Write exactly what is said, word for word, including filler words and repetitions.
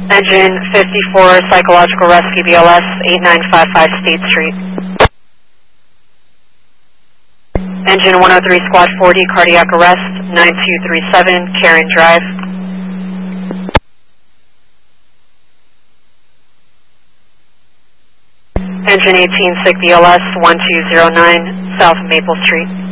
Engine fifty-four, Psychological Rescue B L S, eighty-nine fifty-five State Street. Engine one oh three, Squad forty, Cardiac Arrest, nine two three seven, Karen Drive. Engine eighteen, Sick B L S, one two zero nine, South Maple Street.